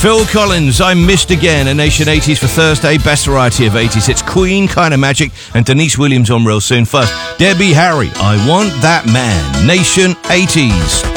Phil Collins, I Missed Again, a Nation 80s for Thursday, best variety of 80s. It's Queen, Kind of Magic, and Denise Williams on real soon. First, Debbie Harry, I Want That Man, Nation 80s.